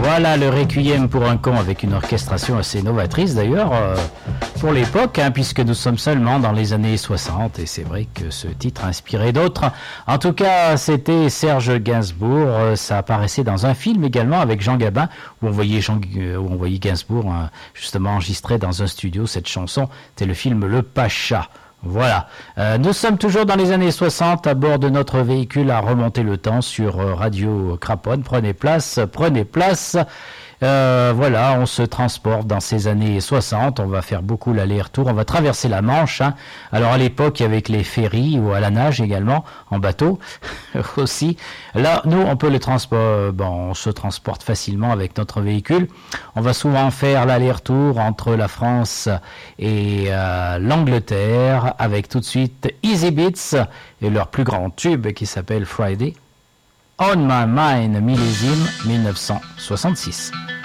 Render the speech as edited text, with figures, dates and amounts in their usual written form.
Voilà le Requiem pour un con avec une orchestration assez novatrice d'ailleurs pour l'époque, puisque nous sommes seulement dans les années 60 et c'est vrai que ce titre a inspiré d'autres. En tout cas, c'était Serge Gainsbourg, ça apparaissait dans un film également avec Jean Gabin où on voyait Gainsbourg justement enregistré dans un studio cette chanson, c'était le film Le Pacha. Voilà, nous sommes toujours dans les années 60 à bord de notre véhicule à remonter le temps sur Radio Craponne. Prenez place. Voilà, on se transporte dans ces années 60, on va faire beaucoup l'aller-retour, on va traverser la Manche. Alors à l'époque, avec les ferries ou à la nage également, en bateau aussi. Là, nous, on peut on se transporte facilement avec notre véhicule. On va souvent faire l'aller-retour entre la France et l'Angleterre, avec tout de suite Easy Beats et leur plus grand tube qui s'appelle Friday. On My Mind, millésime 1966.